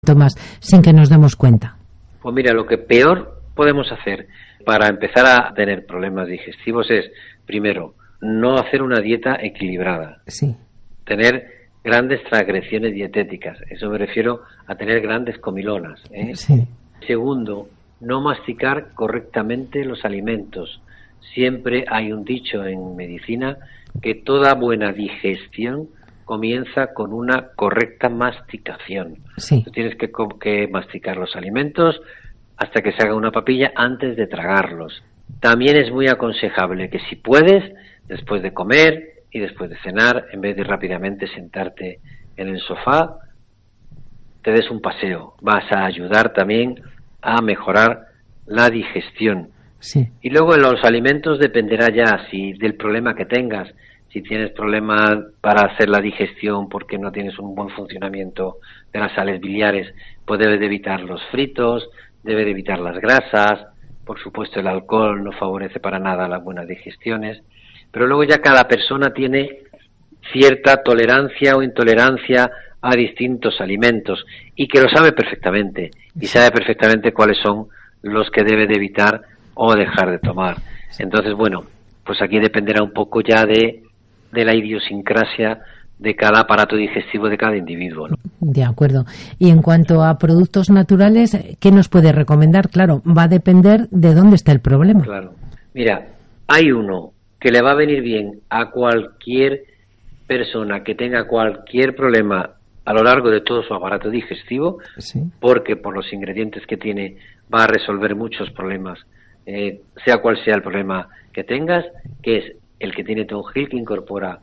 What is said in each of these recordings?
síntomas sin que nos demos cuenta? Pues mira, lo que peor podemos hacer para empezar a tener problemas digestivos es, primero, no hacer una dieta equilibrada. Sí. Tener grandes transgresiones dietéticas. Eso me refiero a tener grandes comilonas, ¿eh? Sí. Segundo, no masticar correctamente los alimentos. Siempre hay un dicho en medicina que toda buena digestión comienza con una correcta masticación. Sí. Tú tienes que masticar los alimentos hasta que se haga una papilla antes de tragarlos. También es muy aconsejable que si puedes, después de comer y después de cenar, en vez de rápidamente sentarte en el sofá, te des un paseo. Vas a ayudar también a mejorar la digestión. Sí. Y luego en los alimentos dependerá ya si del problema que tengas. Si tienes problemas para hacer la digestión porque no tienes un buen funcionamiento de las sales biliares, pues debes de evitar los fritos, debes de evitar las grasas. Por supuesto, el alcohol no favorece para nada las buenas digestiones. Pero luego ya cada persona tiene cierta tolerancia o intolerancia a distintos alimentos y que lo sabe perfectamente y sabe perfectamente cuáles son los que debe de evitar o dejar de tomar. Entonces, bueno, pues aquí dependerá un poco ya de la idiosincrasia de cada aparato digestivo de cada individuo, ¿no? De acuerdo. Y en cuanto a productos naturales, ¿qué nos puede recomendar? Claro, va a depender de dónde está el problema. Claro. Mira, hay uno que le va a venir bien a cualquier persona que tenga cualquier problema a lo largo de todo su aparato digestivo, Sí. porque por los ingredientes que tiene va a resolver muchos problemas, sea cual sea el problema que tengas, que es el que tiene Tonjil, que incorpora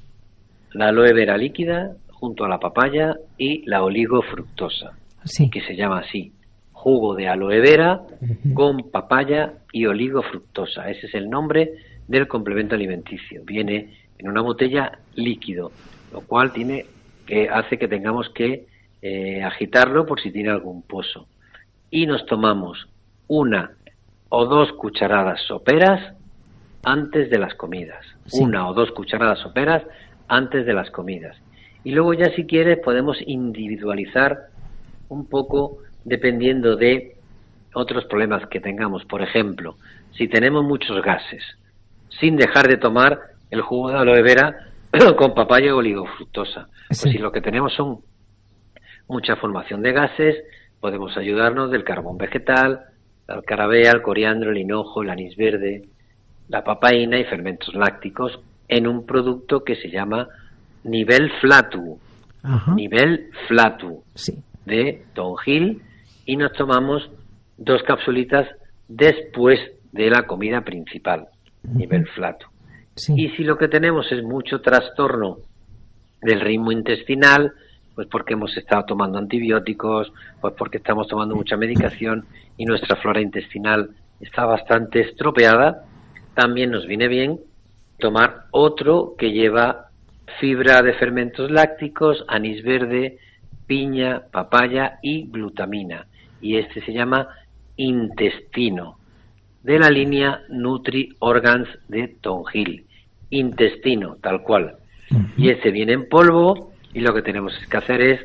la aloe vera líquida junto a la papaya y la oligofructosa, Sí. que se llama así, jugo de aloe vera con papaya y oligofructosa. Ese es el nombre del complemento alimenticio. Viene en una botella líquido, lo cual hace que tengamos que agitarlo por si tiene algún pozo. Y nos tomamos 1 o 2 cucharadas soperas antes de las comidas. Sí. 1 o 2 cucharadas soperas antes de las comidas. Y luego ya si quieres podemos individualizar un poco dependiendo de otros problemas que tengamos. Por ejemplo, si tenemos muchos gases, sin dejar de tomar el jugo de aloe vera con papaya o oligofructosa. Sí. Pues si lo que tenemos son mucha formación de gases, podemos ayudarnos del carbón vegetal, la alcarabea, el coriandro, el hinojo, el anís verde, la papaína y fermentos lácticos en un producto que se llama Nivel Flatu. Ajá. Nivel Flatu Sí. de Tonjil, y nos tomamos 2 capsulitas después de la comida principal. Nivel Flatu. Sí. Y si lo que tenemos es mucho trastorno del ritmo intestinal, pues porque hemos estado tomando antibióticos, pues porque estamos tomando mucha medicación y nuestra flora intestinal está bastante estropeada, también nos viene bien tomar otro que lleva fibra de fermentos lácticos, anís verde, piña, papaya y glutamina. Y este se llama Intestino, de la línea Nutri Organs de Tonjil. Intestino, tal cual. Y ese viene en polvo y lo que tenemos que hacer es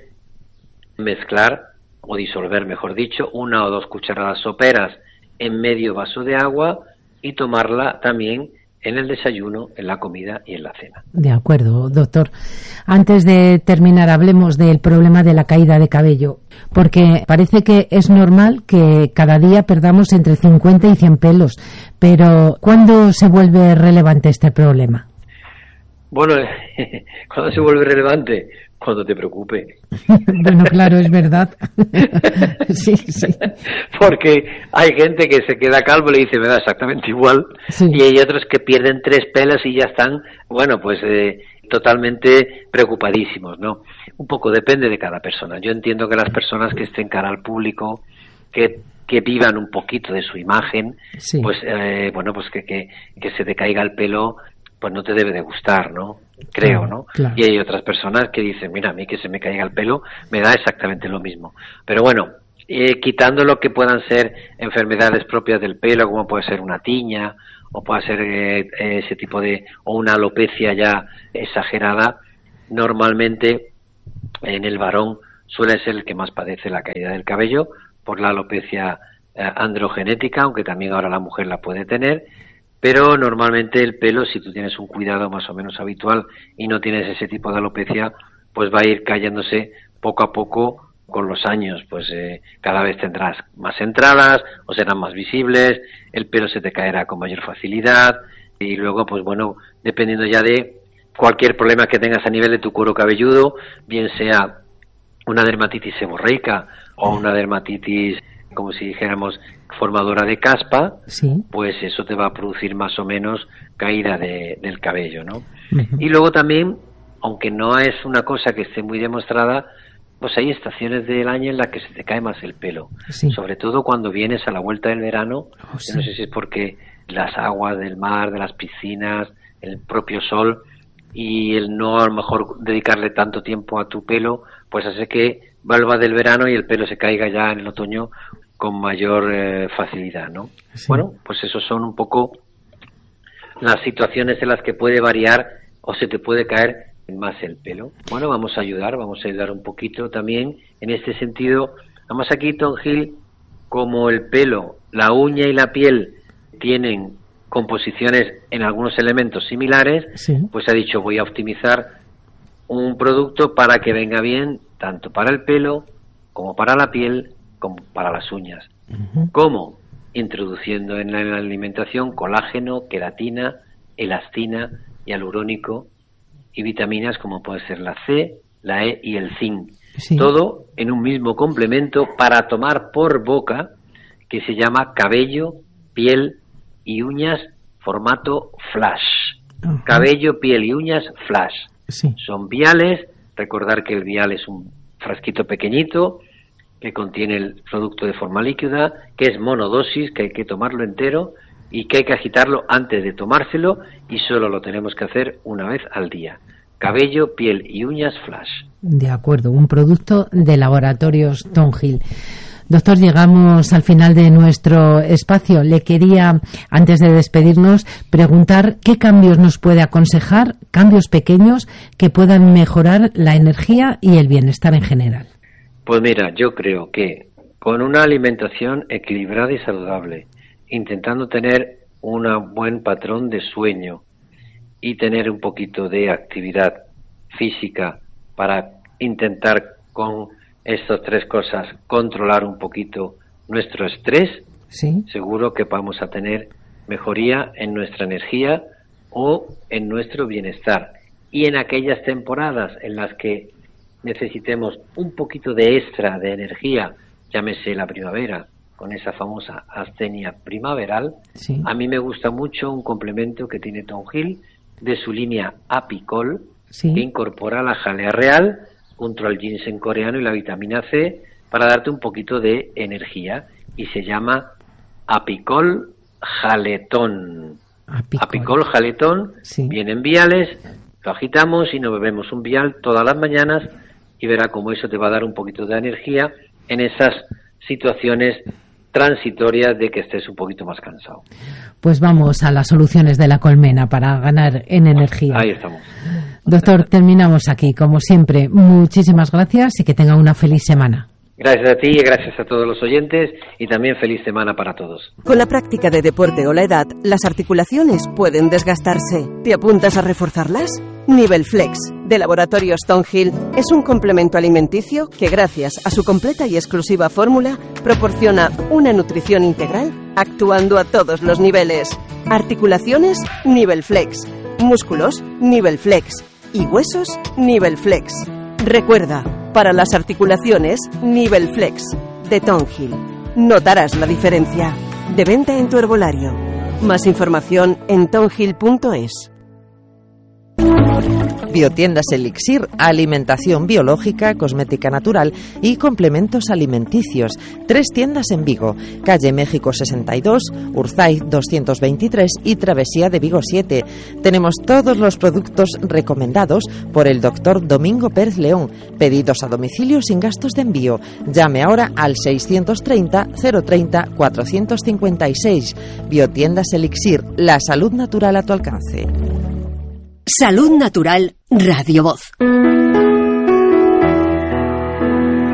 mezclar o disolver, mejor dicho, 1 o 2 cucharadas soperas en medio vaso de agua y tomarla también en el desayuno, en la comida y en la cena. De acuerdo, doctor. Antes de terminar, hablemos del problema de la caída de cabello, porque parece que es normal que cada día perdamos entre 50 y 100 pelos, pero ¿cuándo se vuelve relevante este problema? Bueno, ¿cuándo se vuelve relevante? Cuando te preocupe. Bueno, claro, es verdad. Sí, sí. Porque hay gente que se queda calvo y le dice, me da exactamente igual, Sí. y hay otros que pierden 3 pelos y ya están, bueno, pues totalmente preocupadísimos, ¿no? Un poco depende de cada persona. Yo entiendo que las personas que estén cara al público, que vivan un poquito de su imagen, Sí. pues bueno, pues que se te caiga el pelo, pues no te debe de gustar, ¿no? Creo, Claro, ¿no? claro. Y hay otras personas que dicen, mira, a mí que se me caiga el pelo me da exactamente lo mismo. Pero bueno, quitando lo que puedan ser enfermedades propias del pelo, como puede ser una tiña, o puede ser ese tipo o una alopecia ya exagerada, normalmente en el varón suele ser el que más padece la caída del cabello por la alopecia androgenética, aunque también ahora la mujer la puede tener. Pero normalmente el pelo, si tú tienes un cuidado más o menos habitual y no tienes ese tipo de alopecia, pues va a ir cayéndose poco a poco con los años. Pues cada vez tendrás más entradas o serán más visibles, el pelo se te caerá con mayor facilidad y luego, pues bueno, dependiendo ya de cualquier problema que tengas a nivel de tu cuero cabelludo, bien sea una dermatitis seborreica o una dermatitis, como si dijéramos, formadora de caspa, sí, pues eso te va a producir más o menos caída del cabello, ¿no? Uh-huh. Y luego también, aunque no es una cosa que esté muy demostrada, pues hay estaciones del año en las que se te cae más el pelo, sí, sobre todo cuando vienes a la vuelta del verano. Sí. No sé si es porque las aguas del mar, de las piscinas, el propio sol y el no a lo mejor dedicarle tanto tiempo a tu pelo, pues hace que vuelva del verano y el pelo se caiga ya en el otoño con mayor facilidad, ¿no? Sí. Bueno, pues esos son un poco las situaciones en las que puede variar o se te puede caer más el pelo. Bueno, vamos a ayudar un poquito también en este sentido. Además aquí Thornhill, como el pelo, la uña y la piel tienen composiciones en algunos elementos similares, sí, pues ha dicho, voy a optimizar un producto para que venga bien tanto para el pelo como para la piel como para las uñas. Uh-huh. ¿Cómo? Introduciendo en la alimentación colágeno, queratina, elastina, hialurónico y vitaminas como puede ser la C, la E y el zinc. Sí. Todo en un mismo complemento para tomar por boca, que se llama cabello, piel y uñas formato flash. Uh-huh. Cabello, piel y uñas flash. Sí. Son viales. Recordar que el vial es un frasquito pequeñito que contiene el producto de forma líquida, que es monodosis, que hay que tomarlo entero y que hay que agitarlo antes de tomárselo y solo lo tenemos que hacer una vez al día. Cabello, piel y uñas flash. De acuerdo, un producto de Laboratorios Thornhill. Doctor, llegamos al final de nuestro espacio. Le quería, antes de despedirnos, preguntar qué cambios nos puede aconsejar, cambios pequeños que puedan mejorar la energía y el bienestar en general. Pues mira, yo creo que con una alimentación equilibrada y saludable, intentando tener un buen patrón de sueño y tener un poquito de actividad física para intentar con estas tres cosas controlar un poquito nuestro estrés, sí, seguro que vamos a tener mejoría en nuestra energía o en nuestro bienestar. Y en aquellas temporadas en las que necesitemos un poquito de extra de energía, llámese la primavera, con esa famosa astenia primaveral, sí, a mí me gusta mucho un complemento que tiene Thornhill de su línea Apicol, sí, que incorpora la jalea real junto al ginseng coreano y la vitamina C para darte un poquito de energía, y se llama Apicol Jaletón. Apicol Jaletón, sí, viene en viales, lo agitamos y nos bebemos un vial todas las mañanas y verá cómo eso te va a dar un poquito de energía en esas situaciones transitorias de que estés un poquito más cansado. Pues vamos a las soluciones de la colmena para ganar en energía. Ahí estamos. Doctor, terminamos aquí. Como siempre, muchísimas gracias y que tenga una feliz semana. Gracias a ti y gracias a todos los oyentes y también feliz semana para todos. Con la práctica de deporte o la edad, las articulaciones pueden desgastarse. ¿Te apuntas a reforzarlas? Nivelflex, de Laboratorios Thornhill, es un complemento alimenticio que, gracias a su completa y exclusiva fórmula, proporciona una nutrición integral actuando a todos los niveles. Articulaciones, Nivelflex. Músculos, Nivelflex. Y huesos, Nivelflex. Recuerda, para las articulaciones, Nivelflex, de Thornhill. Notarás la diferencia. De venta en tu herbolario. Más información en thornhill.es. Biotiendas Elixir, alimentación biológica, cosmética natural y complementos alimenticios. 3 tiendas en Vigo, calle México 62, Urzaiz 223 y Travesía de Vigo 7. Tenemos todos los productos recomendados por el doctor Domingo Pérez León. Pedidos a domicilio sin gastos de envío. Llame ahora al 630 030 456. Biotiendas Elixir, la salud natural a tu alcance. Salud Natural, Radio Voz.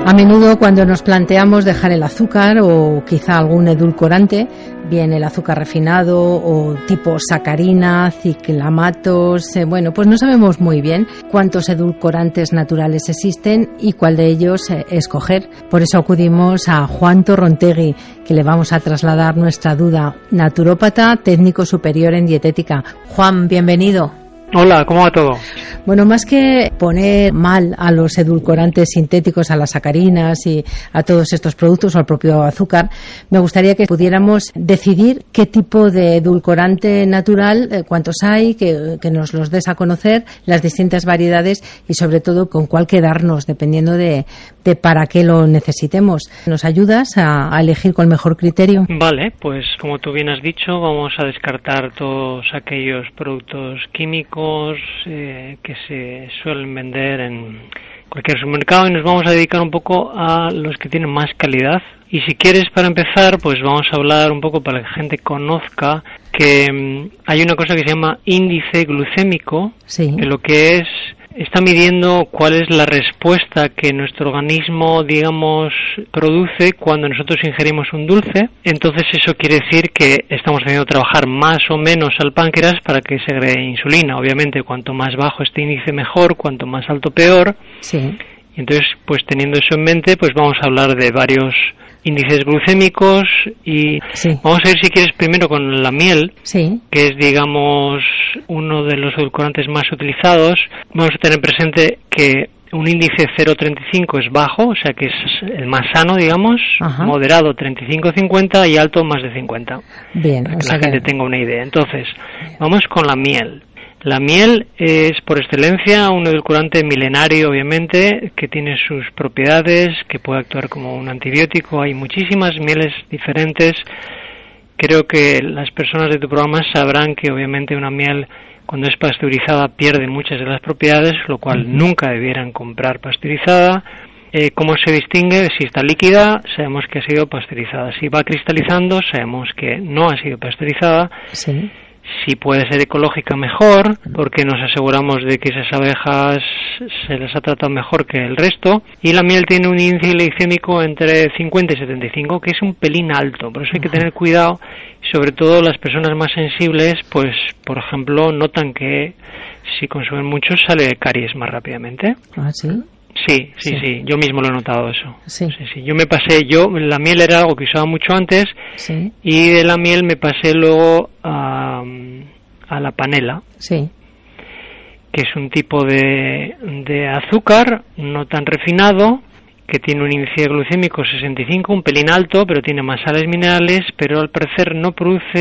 A menudo cuando nos planteamos dejar el azúcar o quizá algún edulcorante, bien el azúcar refinado o tipo sacarina, ciclamatos, pues no sabemos muy bien cuántos edulcorantes naturales existen y cuál de ellos escoger. Por eso acudimos a Juan Torrontegui, que le vamos a trasladar nuestra duda, naturópata, técnico superior en dietética. Juan, bienvenido. Hola, ¿cómo va todo? Bueno, más que poner mal a los edulcorantes sintéticos, a las sacarinas y a todos estos productos o al propio azúcar, me gustaría que pudiéramos decidir qué tipo de edulcorante natural, cuántos hay, que nos los des a conocer, las distintas variedades y sobre todo con cuál quedarnos, dependiendo de para qué lo necesitemos. ¿Nos ayudas a elegir con el mejor criterio? Vale, pues como tú bien has dicho, vamos a descartar todos aquellos productos químicos que se suelen vender en cualquier supermercado y nos vamos a dedicar un poco a los que tienen más calidad. Y si quieres, para empezar, pues vamos a hablar un poco para que la gente conozca que hay una cosa que se llama índice glucémico, sí, que lo que está midiendo cuál es la respuesta que nuestro organismo, digamos, produce cuando nosotros ingerimos un dulce. Entonces eso quiere decir que estamos haciendo trabajar más o menos al páncreas para que segregue insulina. Obviamente, cuanto más bajo este índice mejor, cuanto más alto peor. Sí. Y entonces, pues teniendo eso en mente, pues vamos a hablar de varios índices glucémicos y sí, vamos a ir, si quieres, primero con la miel, sí, que es, digamos, uno de los edulcorantes más utilizados. Vamos a tener presente que un índice 0,35 es bajo, o sea que es el más sano, digamos, ajá, moderado 35-50 y alto más de 50. Bien, para que la gente tenga una idea. Entonces, vamos con la miel. La miel es, por excelencia, un edulcorante milenario, obviamente, que tiene sus propiedades, que puede actuar como un antibiótico. Hay muchísimas mieles diferentes. Creo que las personas de tu programa sabrán que, obviamente, una miel, cuando es pasteurizada, pierde muchas de las propiedades, lo cual nunca debieran comprar pasteurizada. ¿Cómo se distingue? Si está líquida, sabemos que ha sido pasteurizada. Si va cristalizando, sabemos que no ha sido pasteurizada. Sí. Si puede ser ecológica, mejor, porque nos aseguramos de que esas abejas se les ha tratado mejor que el resto. Y la miel tiene un índice glicémico entre 50 y 75, que es un pelín alto. Por eso hay que tener cuidado. Sobre todo las personas más sensibles, pues, por ejemplo, notan que si consumen mucho sale caries más rápidamente. ¿Ah, sí? Sí. Yo mismo lo he notado eso. Sí. La miel era algo que usaba mucho antes, sí, y de la miel me pasé luego a la panela, sí, que es un tipo de azúcar no tan refinado, que tiene un índice glucémico 65, un pelín alto, pero tiene más sales minerales, pero al parecer no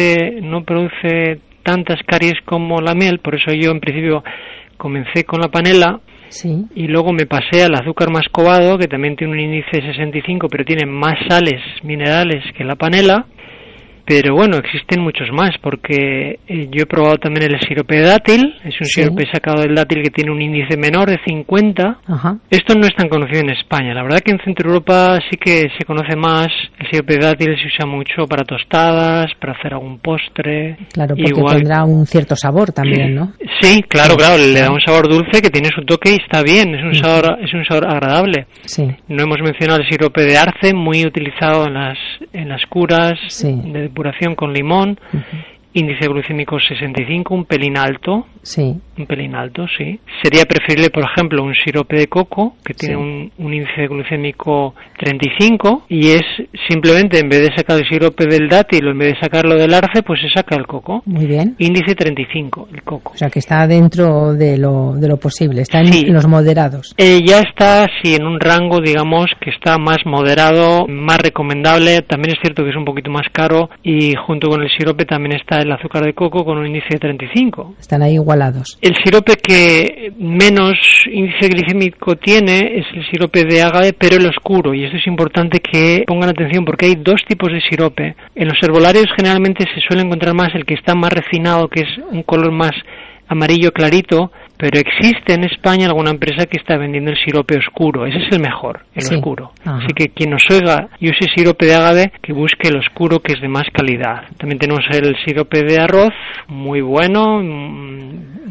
produce tantas caries como la miel. Por eso yo en principio comencé con la panela. sí, Y luego me pasé al azúcar mascobado, que también tiene un índice 65, pero tiene más sales minerales que la panela. Pero bueno, existen muchos más, porque yo he probado también el sirope de dátil. Es un sí, sirope sacado del dátil que tiene un índice menor de 50. ajá. Esto no es tan conocido en España. La verdad que en Centro Europa sí que se conoce más. El sirope de dátil se usa mucho para tostadas, para hacer algún postre. Claro, porque tendrá un cierto sabor también, ¿no? Sí, claro, le da un sabor dulce que tiene su toque y está bien. Es un sabor agradable. Sí. No hemos mencionado el sirope de arce, muy utilizado en las curas, sí, de depuración con limón. Índice glucémico 65, un pelín alto. Sí. Un pelín alto, sí. Sería preferible, por ejemplo, un sirope de coco, que tiene un índice glucémico 35, y es simplemente, en vez de sacar el sirope del dátil o en vez de sacarlo del arce, pues se saca el coco. Muy bien. Índice 35, el coco. O sea, que está dentro de lo posible, está en los moderados. Ya está, sí, en un rango, digamos, que está más moderado, más recomendable. También es cierto que es un poquito más caro, y junto con el sirope también está el azúcar de coco con un índice de 35. Están ahí igualados. El sirope que menos índice glicémico tiene es el sirope de ágave, pero el oscuro, y esto es importante que pongan atención porque hay dos tipos de sirope. En los herbolarios generalmente se suele encontrar más el que está más refinado, que es un color más amarillo clarito, pero existe en España alguna empresa que está vendiendo el sirope oscuro. Ese es el mejor, el oscuro. Ajá. Así que quien nos oiga y use sirope de ágave, que busque el oscuro, que es de más calidad. También tenemos el sirope de arroz, muy bueno,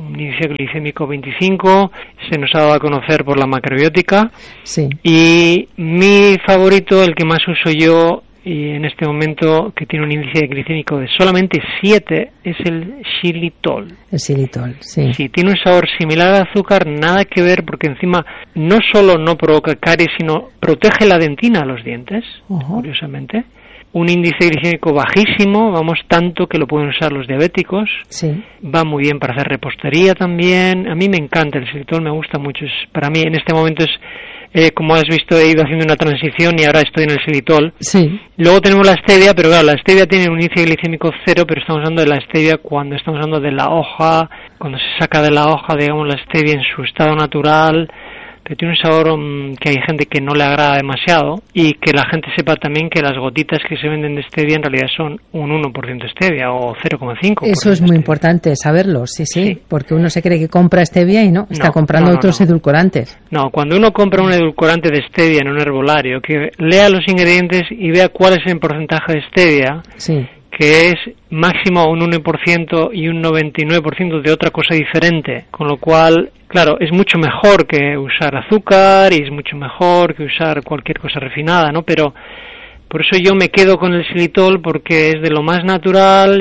un índice glicémico 25, se nos ha dado a conocer por la macrobiótica. Sí. Y mi favorito, el que más uso yo, y en este momento que tiene un índice glicémico de solamente 7, es el xilitol. El xilitol, sí. Sí, tiene un sabor similar al azúcar, nada que ver, porque encima no solo no provoca caries, sino protege la dentina a los dientes, curiosamente. Un índice glicémico bajísimo, vamos, tanto que lo pueden usar los diabéticos. Sí. Va muy bien para hacer repostería también. A mí me encanta el xilitol, me gusta mucho. Para mí en este momento es, como has visto, he ido haciendo una transición y ahora estoy en el xilitol. Sí. Luego tenemos la stevia, pero claro, la stevia tiene un índice glicémico 0, pero estamos hablando de la stevia cuando estamos hablando de la hoja, cuando se saca de la hoja, digamos, la stevia en su estado natural. Pero tiene un sabor que hay gente que no le agrada demasiado, y que la gente sepa también que las gotitas que se venden de stevia en realidad son un 1% stevia o 0,5%. Eso es muy importante saberlo, sí, porque uno se cree que compra stevia y no, está comprando otros edulcorantes. No, cuando uno compra un edulcorante de stevia en un herbolario, que lea los ingredientes y vea cuál es el porcentaje de stevia, sí, que es máximo un 1% y un 99% de otra cosa diferente, con lo cual, claro, es mucho mejor que usar azúcar y es mucho mejor que usar cualquier cosa refinada, ¿no? Pero por eso yo me quedo con el xilitol, porque es de lo más natural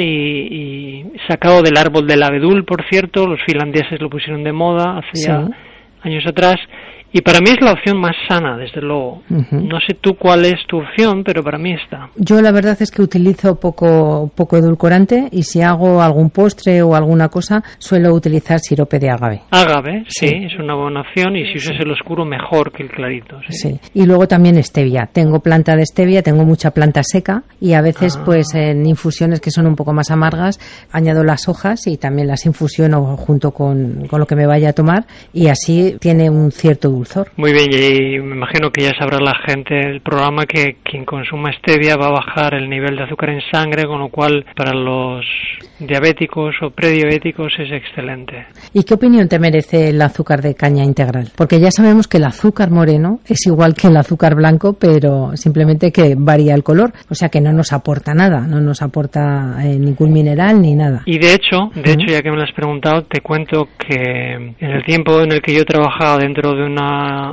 y sacado del árbol del abedul, por cierto. Los finlandeses lo pusieron de moda hace ya años atrás. Y para mí es la opción más sana, desde luego. No sé tú cuál es tu opción, pero para mí está. Yo la verdad es que utilizo poco edulcorante, y si hago algún postre o alguna cosa, suelo utilizar sirope de agave. Agave, sí, es una buena opción, y si usas el oscuro, mejor que el clarito. Sí. Y luego también stevia. Tengo planta de stevia, tengo mucha planta seca, y a veces pues en infusiones que son un poco más amargas, añado las hojas y también las infusiono junto con lo que me vaya a tomar, y así tiene un cierto dulzor. Muy bien, y me imagino que ya sabrá la gente del programa que quien consuma stevia va a bajar el nivel de azúcar en sangre, con lo cual para los diabéticos o prediabéticos es excelente. ¿Y qué opinión te merece el azúcar de caña integral? Porque ya sabemos que el azúcar moreno es igual que el azúcar blanco, pero simplemente que varía el color, o sea que no nos aporta nada, no nos aporta ningún mineral ni nada. Y de hecho, ya que me lo has preguntado, te cuento que en el tiempo en el que yo trabajaba dentro de una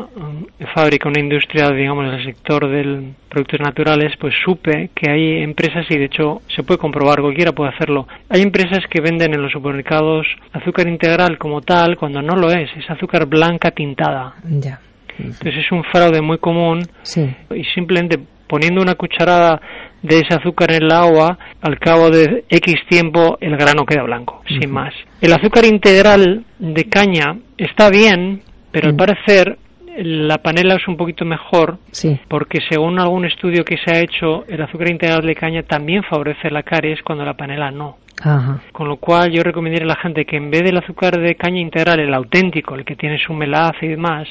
fábrica, una industria, digamos, del sector de productos naturales, pues supe que hay empresas, y de hecho se puede comprobar, cualquiera puede hacerlo, hay empresas que venden en los supermercados azúcar integral como tal, cuando no lo es azúcar blanca tintada. Ya. Entonces es un fraude muy común, y simplemente poniendo una cucharada de ese azúcar en el agua, al cabo de X tiempo el grano queda blanco, sin más. El azúcar integral de caña está bien, pero al parecer la panela es un poquito mejor, porque según algún estudio que se ha hecho, el azúcar integral de caña también favorece la caries cuando la panela no. Con lo cual yo recomendaría a la gente que en vez del azúcar de caña integral, el auténtico, el que tiene su melaza y demás,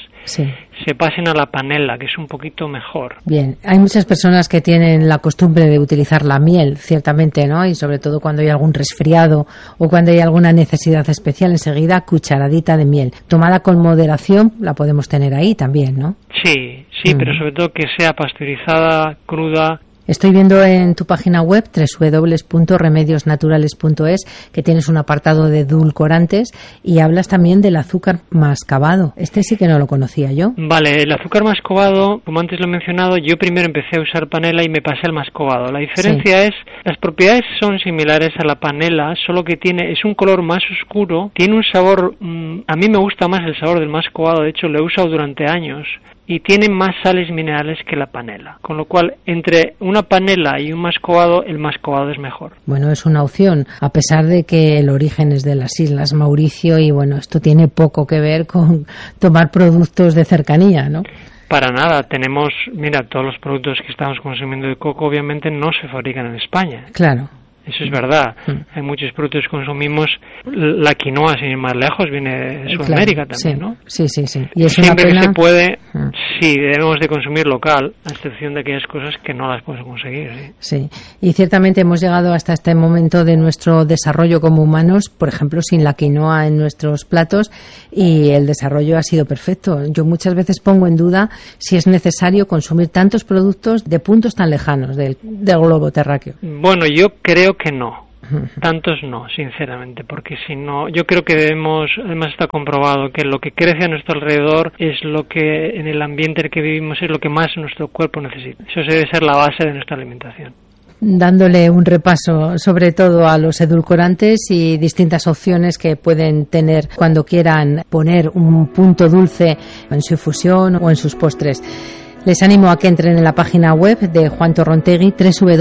se pasen a la panela, que es un poquito mejor. Bien, hay muchas personas que tienen la costumbre de utilizar la miel, ciertamente, ¿no? Y sobre todo cuando hay algún resfriado o cuando hay alguna necesidad especial, enseguida cucharadita de miel. Tomada con moderación, la podemos tener ahí también, ¿no? Sí, pero sobre todo que sea pasteurizada, cruda. Estoy viendo en tu página web www.remediosnaturales.es que tienes un apartado de edulcorantes y hablas también del azúcar mascabado. Este sí que no lo conocía yo. Vale, el azúcar mascabado, como antes lo he mencionado, yo primero empecé a usar panela y me pasé al mascabado. La diferencia es, las propiedades son similares a la panela, solo que es un color más oscuro, tiene un sabor, a mí me gusta más el sabor del mascabado, de hecho lo he usado durante años. Y tiene más sales minerales que la panela, con lo cual entre una panela y un mascabado, el mascabado es mejor. Bueno, es una opción, a pesar de que el origen es de las Islas Mauricio y bueno, esto tiene poco que ver con tomar productos de cercanía, ¿no? Para nada, mira, todos los productos que estamos consumiendo de coco obviamente no se fabrican en España. Claro. Eso es verdad. Hay muchos productos que consumimos. La quinoa, sin ir más lejos, viene de Sudamérica también, ¿no? Sí. Y es siempre que se puede, sí, debemos de consumir local, a excepción de aquellas cosas que no las podemos conseguir. Sí, y ciertamente hemos llegado hasta este momento de nuestro desarrollo como humanos, por ejemplo, sin la quinoa en nuestros platos, y el desarrollo ha sido perfecto. Yo muchas veces pongo en duda si es necesario consumir tantos productos de puntos tan lejanos del globo terráqueo. Bueno, yo creo que no. Tantos no, sinceramente, porque si no, yo creo que debemos, además está comprobado que lo que crece a nuestro alrededor es lo que en el ambiente en el que vivimos es lo que más nuestro cuerpo necesita. Eso debe ser la base de nuestra alimentación. Dándole un repaso sobre todo a los edulcorantes y distintas opciones que pueden tener cuando quieran poner un punto dulce en su infusión o en sus postres. Les animo a que entren en la página web de Juan Torrontegui,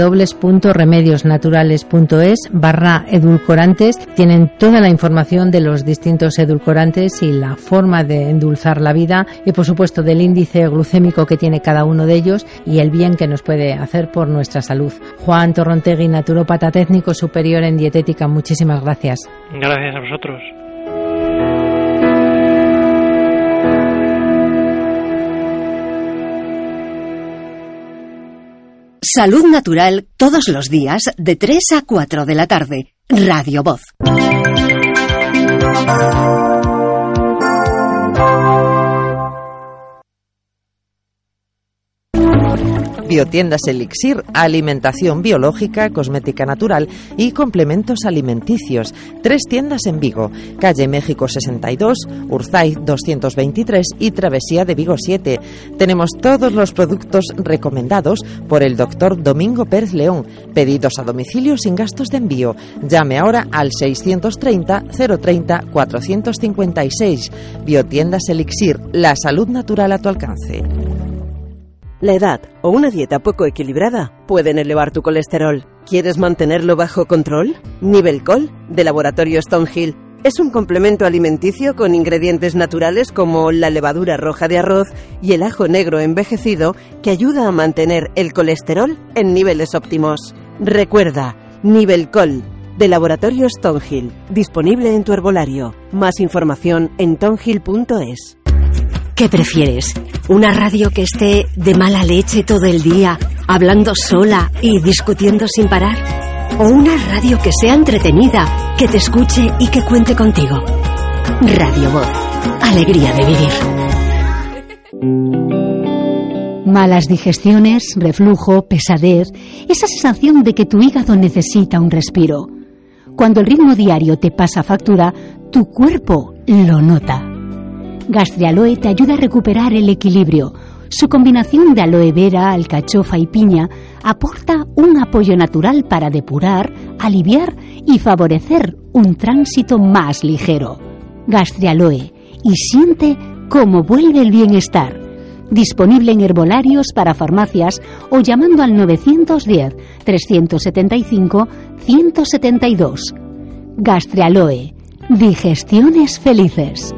www.remediosnaturales.es/edulcorantes. Tienen toda la información de los distintos edulcorantes y la forma de endulzar la vida y, por supuesto, del índice glucémico que tiene cada uno de ellos y el bien que nos puede hacer por nuestra salud. Juan Torrontegui, naturópata técnico superior en dietética, muchísimas gracias. Gracias a vosotros. Salud Natural todos los días de 3 a 4 de la tarde. Radio Voz. Biotiendas Elixir, alimentación biológica, cosmética natural y complementos alimenticios. 3 tiendas en Vigo, calle México 62, Urzaiz 223 y Travesía de Vigo 7. Tenemos todos los productos recomendados por el doctor Domingo Pérez León. Pedidos a domicilio sin gastos de envío. Llame ahora al 630 030 456. Biotiendas Elixir, la salud natural a tu alcance. La edad o una dieta poco equilibrada pueden elevar tu colesterol. ¿Quieres mantenerlo bajo control? Nivelcol, de Laboratorio Stonehill, es un complemento alimenticio con ingredientes naturales como la levadura roja de arroz y el ajo negro envejecido que ayuda a mantener el colesterol en niveles óptimos. Recuerda, Nivelcol, de Laboratorio Stonehill, disponible en tu herbolario. Más información en tonhill.es. ¿Qué prefieres? ¿Una radio que esté de mala leche todo el día, hablando sola y discutiendo sin parar? ¿O una radio que sea entretenida, que te escuche y que cuente contigo? Radio Voz. Alegría de vivir. Malas digestiones, reflujo, pesadez, esa sensación de que tu hígado necesita un respiro. Cuando el ritmo diario te pasa factura, tu cuerpo lo nota. Gastrialoe te ayuda a recuperar el equilibrio. Su combinación de aloe vera, alcachofa y piña aporta un apoyo natural para depurar, aliviar y favorecer un tránsito más ligero. Gastrialoe, y siente cómo vuelve el bienestar. Disponible en herbolarios para farmacias o llamando al 910 375 172. Gastrialoe, digestiones felices.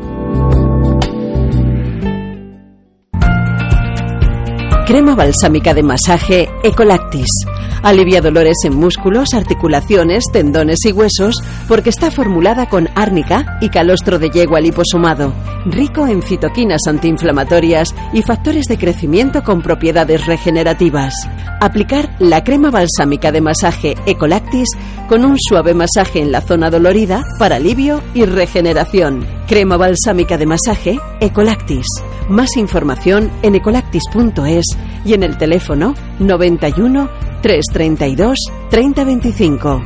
Crema balsámica de masaje Ecolactis. Alivia dolores en músculos, articulaciones, tendones y huesos porque está formulada con árnica y calostro de yegua liposomado, rico en citoquinas antiinflamatorias y factores de crecimiento con propiedades regenerativas. Aplicar la crema balsámica de masaje Ecolactis con un suave masaje en la zona dolorida para alivio y regeneración. Crema balsámica de masaje Ecolactis. Más información en ecolactis.es y en el teléfono 91 332 3025.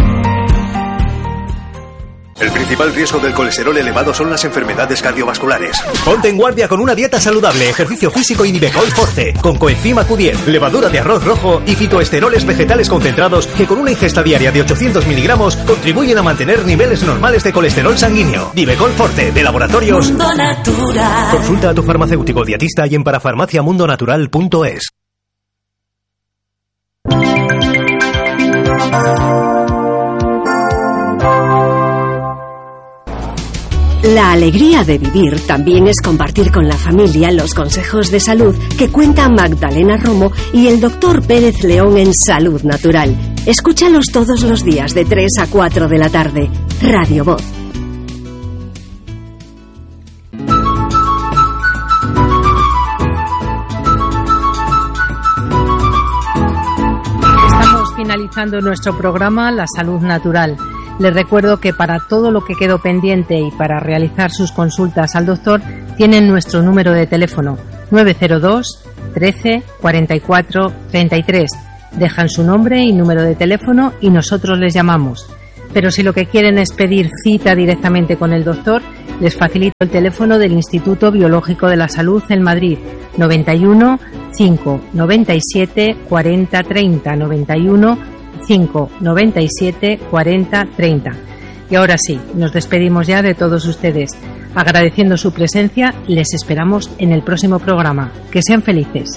El principal riesgo del colesterol elevado son las enfermedades cardiovasculares. Ponte en guardia con una dieta saludable, ejercicio físico y Nivecol Forte, con coenzima Q10, levadura de arroz rojo y fitoesteroles vegetales concentrados que con una ingesta diaria de 800 miligramos contribuyen a mantener niveles normales de colesterol sanguíneo. Nivecol Forte, de Laboratorios Mundo Natural. Consulta a tu farmacéutico dietista y en parafarmaciamundonatural.es. La alegría de vivir también es compartir con la familia los consejos de salud que cuenta Magdalena Romo y el doctor Pérez León en Salud Natural. Escúchalos todos los días de 3 a 4 de la tarde. Radio Voz. Estamos finalizando nuestro programa La Salud Natural. Les recuerdo que para todo lo que quedó pendiente y para realizar sus consultas al doctor tienen nuestro número de teléfono 902 13 44 33 Dejan su nombre y número de teléfono y nosotros les llamamos. Pero si lo que quieren es pedir cita directamente con el doctor, les facilito el teléfono del Instituto Biológico de la Salud en Madrid, 91 5 97 40 30, 91 5 97 40 30. Y ahora sí, nos despedimos ya de todos ustedes. Agradeciendo su presencia, les esperamos en el próximo programa. Que sean felices.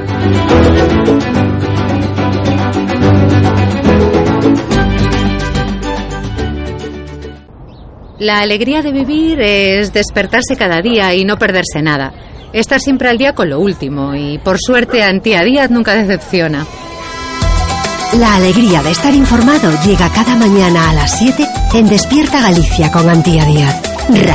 La alegría de vivir es despertarse cada día y no perderse nada. Estar siempre al día con lo último y, por suerte, Antía Díaz nunca decepciona. La alegría de estar informado llega cada mañana a las 7 en Despierta Galicia con Antía Díaz.